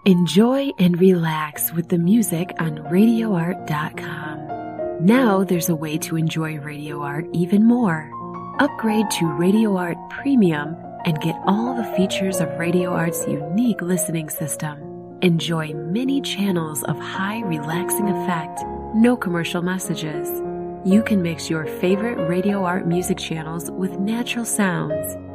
Enjoy and relax with the music on RadioArt.com. Now there's a way to enjoy Radio Art even more. Upgrade to Radio Art Premium and get all the features of Radio Art's unique listening system. Enjoy many channels of high relaxing effect, no commercial messages. You can mix your favorite Radio Art music channels with natural sounds